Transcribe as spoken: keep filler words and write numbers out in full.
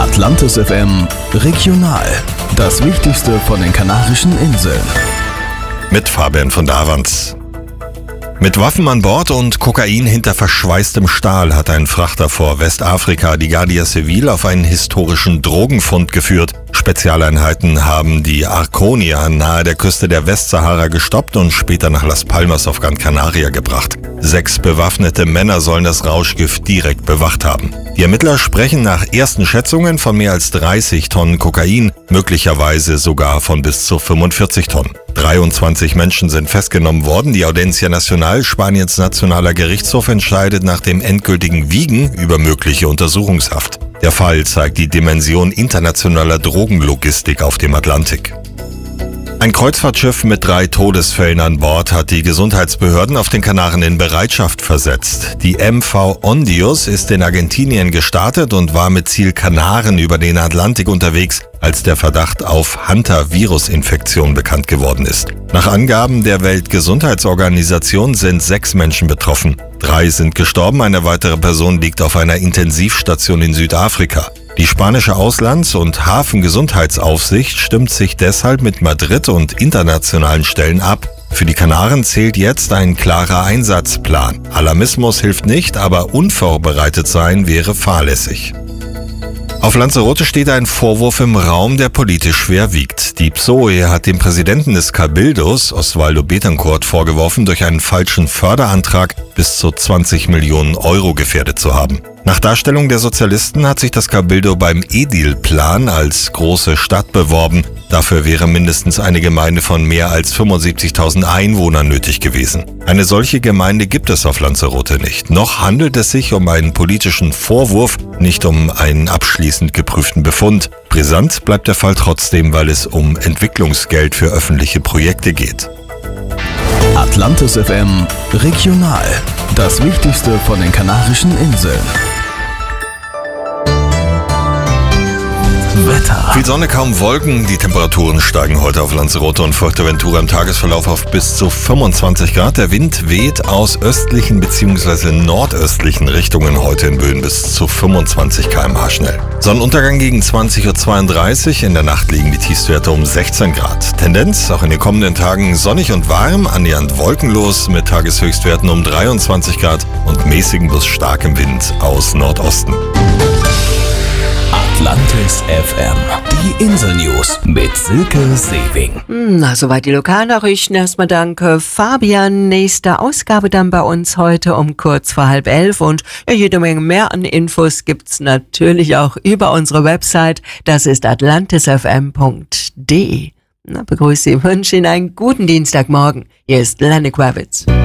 Atlantis F M Regional. Das Wichtigste von den Kanarischen Inseln. Mit Fabian von Davans. Mit Waffen an Bord und Kokain hinter verschweißtem Stahl hat ein Frachter vor Westafrika die Guardia Civil auf einen historischen Drogenfund geführt. Spezialeinheiten haben die Arconia nahe der Küste der Westsahara gestoppt und später nach Las Palmas auf Gran Canaria gebracht. Sechs bewaffnete Männer sollen das Rauschgift direkt bewacht haben. Die Ermittler sprechen nach ersten Schätzungen von mehr als dreißig Tonnen Kokain, möglicherweise sogar von bis zu fünfundvierzig Tonnen. dreiundzwanzig Menschen sind festgenommen worden. Die Audiencia Nacional, Spaniens nationaler Gerichtshof, entscheidet nach dem endgültigen Wiegen über mögliche Untersuchungshaft. Der Fall zeigt die Dimension internationaler Drogenlogistik auf dem Atlantik. Ein Kreuzfahrtschiff mit drei Todesfällen an Bord hat die Gesundheitsbehörden auf den Kanaren in Bereitschaft versetzt. Die M V Ondius ist in Argentinien gestartet und war mit Ziel Kanaren über den Atlantik unterwegs, als der Verdacht auf Hanta-Virus-Infektion bekannt geworden ist. Nach Angaben der Weltgesundheitsorganisation sind sechs Menschen betroffen. Drei sind gestorben, eine weitere Person liegt auf einer Intensivstation in Südafrika. Die spanische Auslands- und Hafengesundheitsaufsicht stimmt sich deshalb mit Madrid und internationalen Stellen ab. Für die Kanaren zählt jetzt ein klarer Einsatzplan. Alarmismus hilft nicht, aber unvorbereitet sein wäre fahrlässig. Auf Lanzarote steht ein Vorwurf im Raum, der politisch schwer wiegt. Die P S O E hat dem Präsidenten des Cabildos, Osvaldo Betancourt, vorgeworfen, durch einen falschen Förderantrag bis zu zwanzig Millionen Euro gefährdet zu haben. Nach Darstellung der Sozialisten hat sich das Cabildo beim Edil-Plan als große Stadt beworben. Dafür wäre mindestens eine Gemeinde von mehr als fünfundsiebzigtausend Einwohnern nötig gewesen. Eine solche Gemeinde gibt es auf Lanzarote nicht. Noch handelt es sich um einen politischen Vorwurf, nicht um einen abschließend geprüften Befund. Brisant bleibt der Fall trotzdem, weil es um Entwicklungsgeld für öffentliche Projekte geht. Atlantis F M Regional. Das Wichtigste von den Kanarischen Inseln. Wetter. Viel Sonne, kaum Wolken. Die Temperaturen steigen heute auf Lanzarote und Fuerteventura im Tagesverlauf auf bis zu fünfundzwanzig Grad. Der Wind weht aus östlichen bzw. nordöstlichen Richtungen heute in Böen bis zu fünfundzwanzig Kilometer pro Stunde schnell. Sonnenuntergang gegen zwanzig Uhr zweiunddreißig. In der Nacht liegen die Tiefstwerte um sechzehn Grad. Tendenz auch in den kommenden Tagen sonnig und warm, annähernd wolkenlos mit Tageshöchstwerten um dreiundzwanzig Grad und mäßigem bis starkem Wind aus Nordosten. Atlantis F M. Die Insel-News mit Silke Sewing. Na, soweit die Lokalnachrichten. Erstmal danke, Fabian. Nächste Ausgabe dann bei uns heute um kurz vor halb elf. Und ja, jede Menge mehr an Infos gibt's natürlich auch über unsere Website. Das ist atlantis f m punkt d e. Na, begrüße Sie, wünsche Ihnen einen guten Dienstagmorgen. Hier ist Lenny Kravitz.